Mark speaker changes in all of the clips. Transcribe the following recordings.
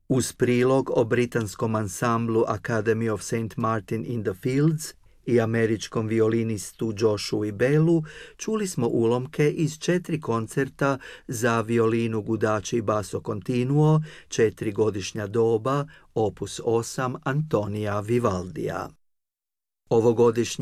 Speaker 1: Uz prilog o britanskom ansamblu Academy of St. Martin in the Fields i američkom violinistu Joshui Bellu čuli smo ulomke iz 4 koncerta za violinu, gudače i basso continuo, 4-godišnja doba, opus 8 Antonija Vivaldija. Ovogodišnji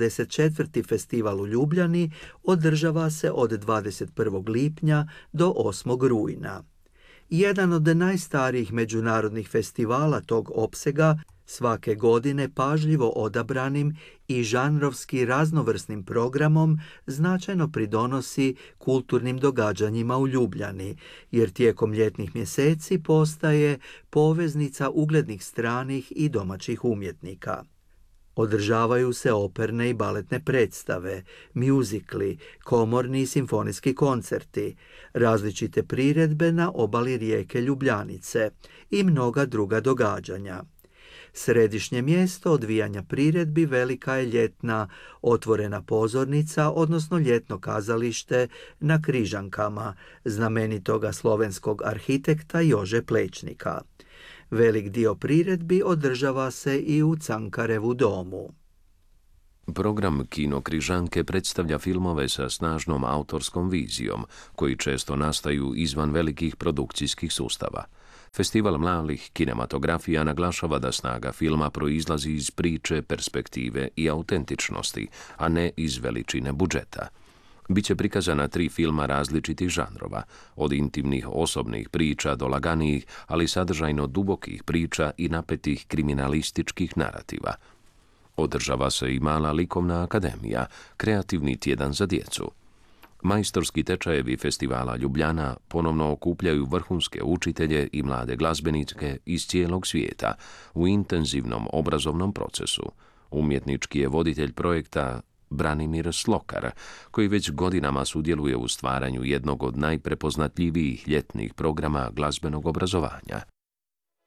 Speaker 1: 74. festival u Ljubljani održava se od 21. lipnja do 8. rujna. Jedan od najstarijih međunarodnih festivala tog opsega, svake godine pažljivo odabranim i žanrovski raznovrsnim programom, značajno pridonosi kulturnim događanjima u Ljubljani, jer tijekom ljetnih mjeseci postaje poveznica uglednih stranih i domaćih umjetnika. Održavaju se operne i baletne predstave, mjuzikli, komorni i simfonijski koncerti, različite priredbe na obali rijeke Ljubljanice i mnoga druga događanja. Središnje mjesto odvijanja priredbi velika je ljetna otvorena pozornica, odnosno ljetno kazalište na Križankama, znamenitoga slovenskog arhitekta Jože Plečnika. Velik dio priredbi održava se i u Cankarevu domu.
Speaker 2: Program Kino Križanke predstavlja filmove sa snažnom autorskom vizijom, koji često nastaju izvan velikih produkcijskih sustava. Festival malih kinematografija naglašava da snaga filma proizlazi iz priče, perspektive i autentičnosti, a ne iz veličine budžeta. Biće prikazana 3 filma različitih žanrova, od intimnih osobnih priča do laganijih, ali sadržajno dubokih priča i napetih kriminalističkih narativa. Održava se i mala likovna akademija, kreativni tjedan za djecu. Majstorski tečajevi festivala Ljubljana ponovno okupljaju vrhunske učitelje i mlade glazbenike iz cijelog svijeta u intenzivnom obrazovnom procesu. Umjetnički je voditelj projekta Branimir Slokar, koji već godinama sudjeluje u stvaranju jednog od najprepoznatljivijih ljetnih programa glazbenog obrazovanja.